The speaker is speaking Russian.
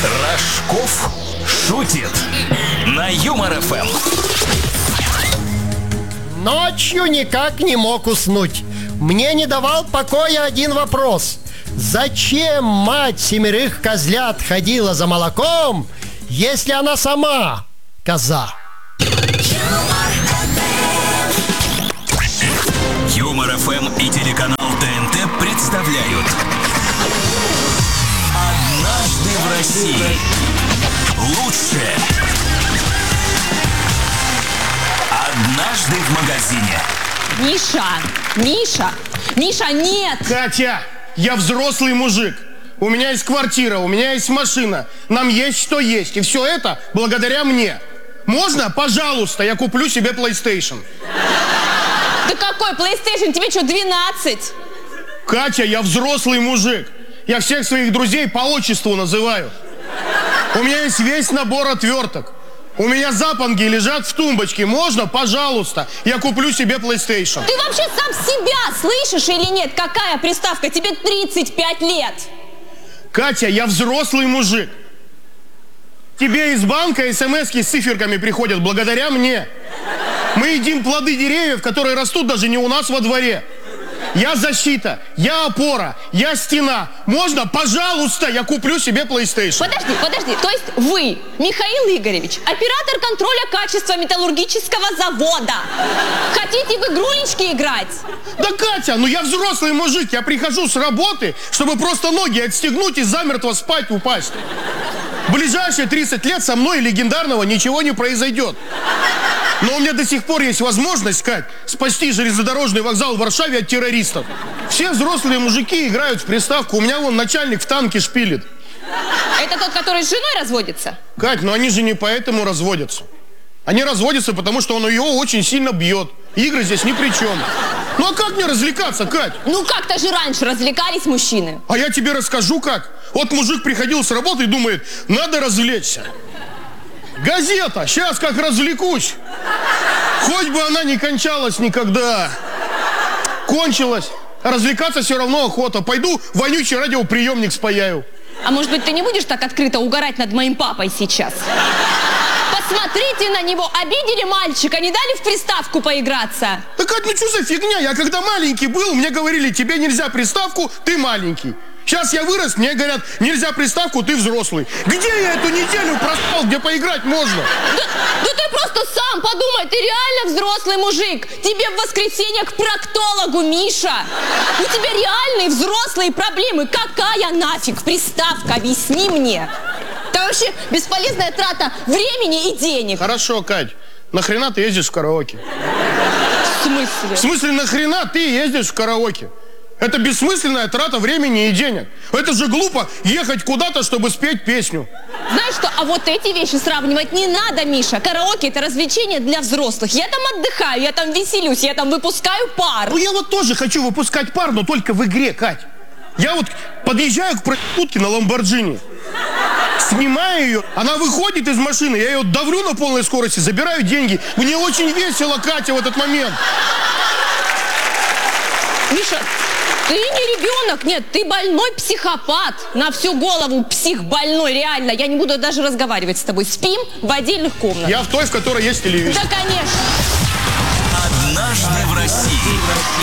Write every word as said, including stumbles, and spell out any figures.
Рожков шутит на Юмор эф эм. Ночью никак не мог уснуть. Мне не давал покоя один вопрос. Зачем мать семерых козлят ходила за молоком, если она сама коза? Юмор эф эм и телеканал тэ эн тэ представляют «Однажды в России». Лучшее. Однажды в магазине. Миша, Миша, Миша, нет! Катя, я взрослый мужик. У меня есть квартира, у меня есть машина. Нам есть что есть. И все это благодаря мне. Можно? Пожалуйста, я куплю себе PlayStation. Да какой PlayStation? Тебе что, двенадцать? Катя, я взрослый мужик. Я всех своих друзей по отчеству называю. У меня есть весь набор отверток. У меня запонки лежат в тумбочке. Можно? Пожалуйста. Я куплю себе PlayStation. Ты вообще сам себя слышишь или нет? Какая приставка? Тебе тридцать пять лет. Катя, я взрослый мужик. Тебе из банка смс-ки с циферками приходят благодаря мне. Мы едим плоды деревьев, которые растут даже не у нас во дворе. Я защита, я опора, я стена. Можно? Пожалуйста, я куплю себе PlayStation. Подожди, подожди. То есть вы, Михаил Игоревич, оператор контроля качества металлургического завода, хотите в игрулечки играть? Да, Катя, ну я взрослый мужик. Я прихожу с работы, чтобы просто ноги отстегнуть и замертво спать упасть. В ближайшие тридцать лет со мной легендарного ничего не произойдет. Но у меня до сих пор есть возможность, Кать, спасти железнодорожный вокзал в Варшаве от террористов. Все взрослые мужики играют в приставку. У меня вон начальник в танке шпилит. Это тот, который с женой разводится? Кать, ну они же не поэтому разводятся. Они разводятся, потому что он ее очень сильно бьет. Игры здесь ни при чем. Ну а как мне развлекаться, Кать? Ну как-то же раньше развлекались мужчины. А я тебе расскажу как. Вот мужик приходил с работы и думает, надо развлечься. Газета, сейчас как развлекусь. Хоть бы она не кончалась никогда. Кончилась. А развлекаться все равно охота. Пойду вонючий радиоприемник спаяю. А может быть, ты не будешь так открыто угорать над моим папой сейчас? Посмотрите на него. Обидели мальчика, не дали в приставку поиграться. Да, Кать, ну что за фигня? Я когда маленький был, мне говорили, тебе нельзя приставку, ты маленький. Сейчас я вырос, мне говорят, нельзя приставку, ты взрослый. Где я эту неделю проспал, где поиграть можно? Да, да ты просто сам подумай, ты реально взрослый мужик. Тебе в воскресенье к проктологу, Миша. У тебя реальные взрослые проблемы. Какая нафиг приставка? Объясни мне. Это вообще бесполезная трата времени и денег. Хорошо, Кать, нахрена ты ездишь в караоке? В смысле? В смысле, нахрена ты ездишь в караоке? Это бессмысленная трата времени и денег. Это же глупо ехать куда-то, чтобы спеть песню. Знаешь что, а вот эти вещи сравнивать не надо, Миша. Караоке – это развлечение для взрослых. Я там отдыхаю, я там веселюсь, я там выпускаю пар. Ну, я вот тоже хочу выпускать пар, но только в игре, Кать. Я вот подъезжаю к проститутке на Ламборджини, снимаю ее, она выходит из машины, я ее давлю на полной скорости, забираю деньги. Мне очень весело, Катя, в этот момент. Миша, ты не ребенок, нет, ты больной психопат. На всю голову псих больной, реально. Я не буду даже разговаривать с тобой. Спим в отдельных комнатах. Я в той, в которой есть телевизор. Да, конечно. «Однажды в России».